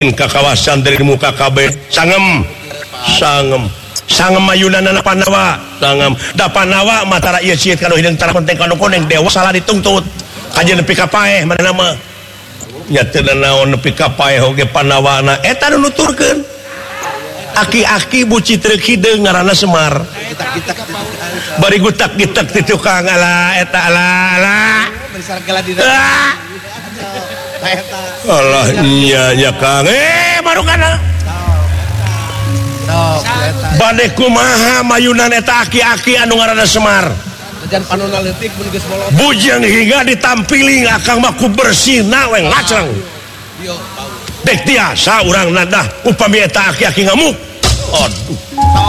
ke kawasan dari muka KB sangem mayunan anak Panawa sangem da Panawa matara ieu sieun kana hideung tara penting kana koneng dewa salah dituntut kajian nepi ka paeh mana nama nya teu naon nepi ka paeh oge Panawana eta nu nuturkeun aki-aki buci trek hideung ngaranna Semar bari gutak-gitak ti tukang ala eta ala Allah nya Kang baru kana bade kumaha mayunan eta aki-aki anu ngaranna Semar dan panonna leutik mun geus molot bujang hingga ditampili akang mah ku bersihna we ngacreng dek tiasa urang nadah upami eta aki-aki ngamuk aduh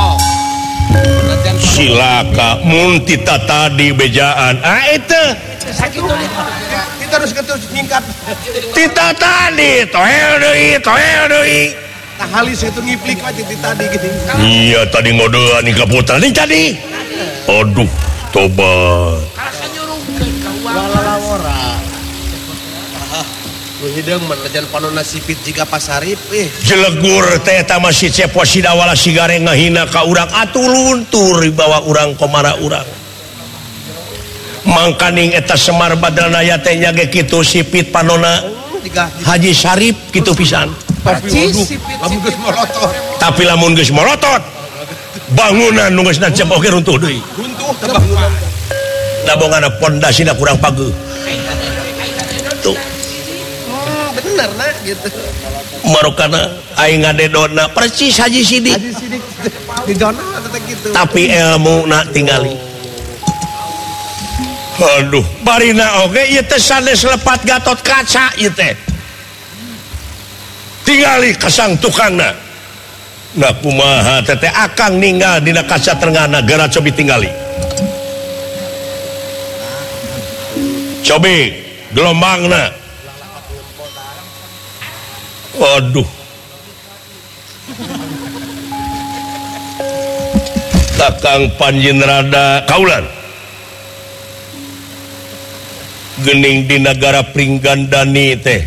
silaka mun tita tadi bejaan eta sakitu kita harus nyingkat tita tadi toel deui tah halis itu ngiplik mah tita tadi gitu iya tadi ngodean ka putra nih tadi aduh tobat lalawora hideung mah lajan panonna sipit jiga pasarip jelegur teh eta masih cepos sidawala sigare ngahina ka urang atuh luntur dibawa urang komara urang mangkaning eta Semar Badrana aya teh nya ge kitu sipit panonna Haji Syarif kitu pisan tapi lamun geus molotot bangunan nu geus nancep oge runtuh deui da bongana pondasina kurang pageuh tuh bener nah gitu marokana aing ngadedonna percis Haji Sidik di dona gitu tapi ilmu na tingali aduh barina oge ieu teh sanes lepat Gatot Kaca ieu teh tingali kasang tukangna na kumaha teh akang ninggal dina kaca terngana geura cobi tingali cobi gelombangna waduh Kakang Panjin rada kaulan gening di negara Pringgandani teh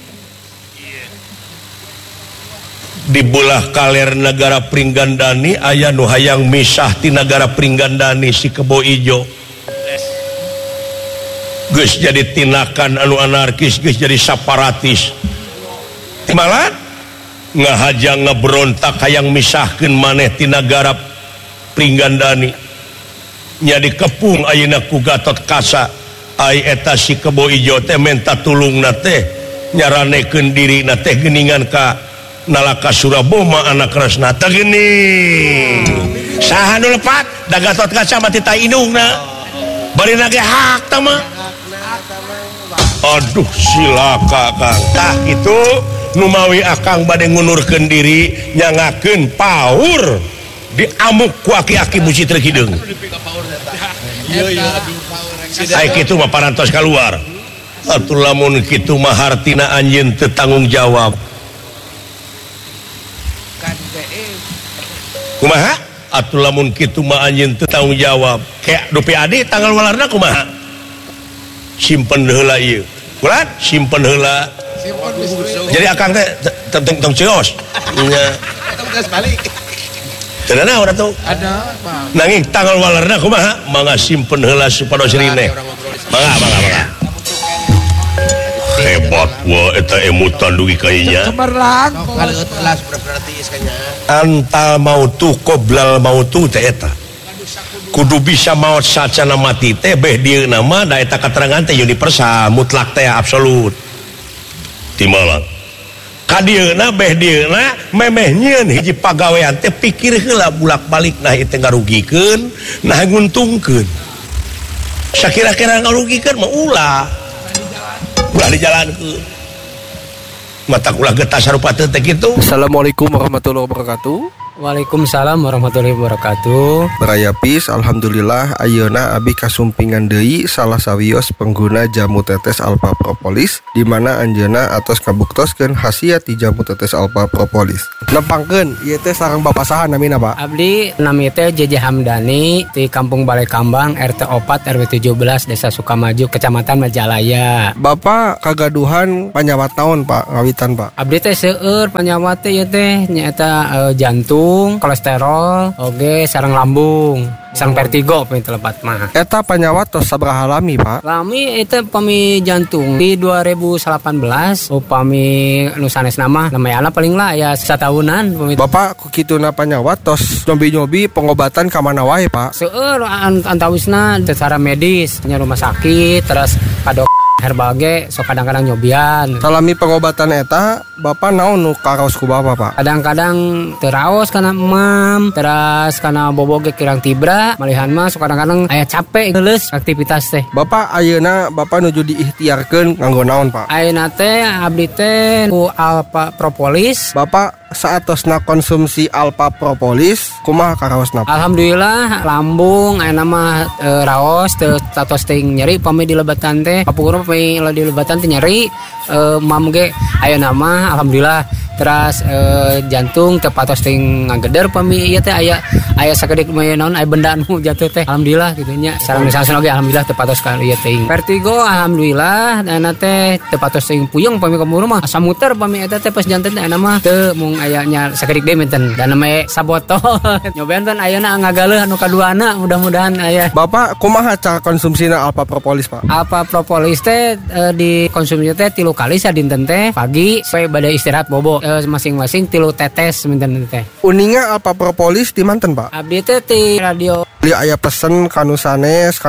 di belah kaler negara Pringgandani aya nu hayang misah ti negara Pringgandani si Kebo Ijo geus jadi tinakan anu anarkis geus jadi separatis malah ngahajang ngeberontak hayang misahkeun maneh ti negara Pringgandani nya dikepung ayeuna ku Gatot Kaca ai eta si Kebo Ijo teh menta tulungna teh nyaranekeun dirina teh geuningan ka Nalaka Suraboma anak Kresna teh geuning saha nu lepat da Gatot Kaca mah ti indungna barina ge hak tah mah aduh silaka Kang tah kitu nu mawi akang bade ngunurkeun diri nyangakeun paur diamuk ku aki-aki buci trek hideung ai kitu mah parantos kaluar atuh lamun kitu mah hartina anjeun teu tanggung jawab kumaha atuh lamun kitu mah anjeun teu tanggung jawab kayak dupi adi tanggal walarna kumaha simpen heula ieu kulat simpen heula jadi akang teh tong cios nya teu naon atuh ada Pak nanging tanggal walarna kumaha mangga simpen heula supados rine mangga hebat wa eta emutan dugi kaynya cemerlang kaleut kelas berarti iskanya antal mautu qoblal mautu teh eta kudu bisa maot sacana mati teh beh dieu nama da eta katerangan teh universal mutlak teh absolut timalang kadieuna beh dieuna memeh nyieun hiji pagawean teh pikir heula bulak-balik nah ieu teh ngarugikeun nah nguntungkeun sakira-kira ngarugikeun mah ulah dijalankeun mata ulah getah sarupa teh kitu. Assalamualaikum warahmatullahi wabarakatuh. Waalaikumsalam warahmatullahi wabarakatuh. Berayapis, alhamdulillah ayeuna abi kasumpingan deui salah sawios pengguna jamu tetes alpha propolis di mana anjeunna atos kabuktoskeun khasiat di jamu tetes alpha propolis. Nepangkeun ieu teh sareng Bapak saha namina Pak? Abdi nami teh JJ Hamdani di Kampung Balai Kambang RT 4 RW 17 Desa Sukamaju Kecamatan Majalaya. Bapak kagaduhan panyawat naon Pak ngawitan Pak? Abdi teh seueur panyawat teh ieu teh nyaeta jantung, kolesterol, oge sareng lambung, sareng vertigo pami telepat mah. Eta panyawat tos sabaraha lami Pak? Lami itu pami jantung di 2018 upami nu sanes nama anak paling lah ya satahunan pami. Bapak ku kituna panyawat tos nyobi-nyobi pengobatan ka mana wae Pak? Seueur antawisna secara medis nya rumah sakit terus ka herbal ge sok kadang-kadang nyobian. Salami pengobatan eta Bapak naon nu karaos ku Bapak Pak? Kadang-kadang teraos kana emam, terus kana bobo ge kirang tibra, malihan mah sok kadang-kadang aya capek geus aktivitas teh. Bapak ayeuna Bapak nuju diikhtiarkeun nganggo naon Pak? Ayeuna teh abdi teh ku Alpha Propolis. Bapak saatosna konsumsi Alpha Propolis kumaha karaosna? Alhamdulillah lambung ayeuna mah raos teu tatos teuing nyeri pami di lebatan teh. Kapungkur pami di lebatan teh nyeri mam ge ayeuna mah alhamdulillah. Terus jantung teu patos teuing ngageder pami ieu teh aya sakedik mah naon aya benda anu jatuh teh. Alhamdulillah kitu nya. Sareng misalna oge alhamdulillah teu patos ka ieu teuing. Vertigo alhamdulillah ayeuna teh teu patos teuing puyeng pami kamuru mah asa muter pami eta teh pas janten teh ayeuna mah teu mung ayanya sakedik deui menten dan nama sabotol. Nyobain kan ayeuna ngagaleuh anu kaduana mudah-mudahan aya. Bapak kumaha cara konsumsina Alpha Propolis Pak? Alpha Propolis teh dikonsumsi teh 3 kali sadinten teh pagi sampai bade istirahat bobo masing-masing 3 tetes menten teh. Uninga Alpha Propolis di manten Pak? Abdi teh ti radio Li aya pesen kanu sanes